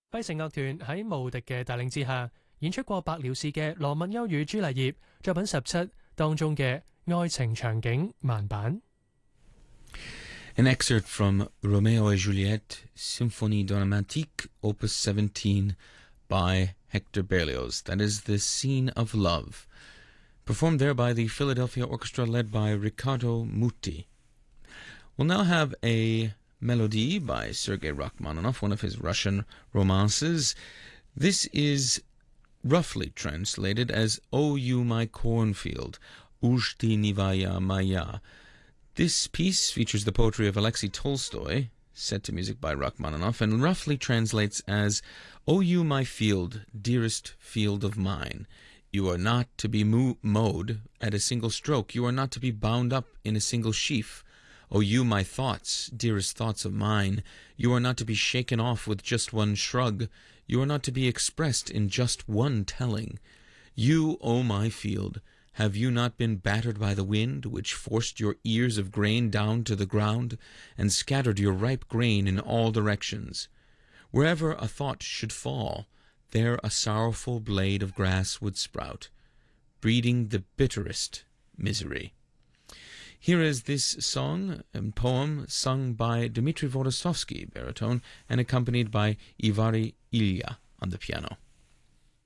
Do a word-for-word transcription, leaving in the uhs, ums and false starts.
費城樂團喺無敵嘅帶領之下，演出過白遼士嘅羅密歐與朱麗葉作品十七當中嘅愛情場景慢版。 An excerpt from Romeo et Juliette, Symphonie Dramatique, Opus seventeen, by Hector Berlioz. That is the scene of love, performed there by the Philadelphia Orchestra led by Riccardo Muti. We'll now have a melody by Sergei Rachmaninoff, one of his Russian romances. This is roughly translated as O You My Cornfield, Uzhdi Nivaya Maya. This piece features the poetry of Alexei Tolstoy, set to music by Rachmaninoff, and roughly translates as, O you my field, dearest field of mine, you are not to be mo- mowed at a single stroke, you are not to be bound up in a single sheaf. O you my thoughts, dearest thoughts of mine, you are not to be shaken off with just one shrug, you are not to be expressed in just one telling. You, O my field, have you not been battered by the wind, which forced your ears of grain down to the ground, and scattered your ripe grain in all directions? Wherever a thought should fall, there a sorrowful blade of grass would sprout, breeding the bitterest misery. Here is this song and poem sung by Dmitry Vorostovsky, baritone, and accompanied by Ivari Ilya on the piano.